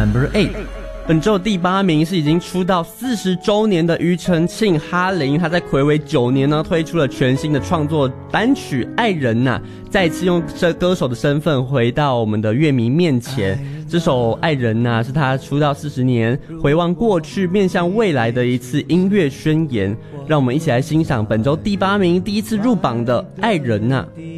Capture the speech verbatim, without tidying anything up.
Number eight。本周第八名是已经出道四十周年的庾澄庆哈林，他在睽违九年呢推出了全新的创作单曲《爱人》呐，再次用这歌手的身份回到我们的乐迷面前。这首《爱人》呐是他出道四十年回望过去面向未来的一次音乐宣言，让我们一起来欣赏本周第八名第一次入榜的《爱人》呐。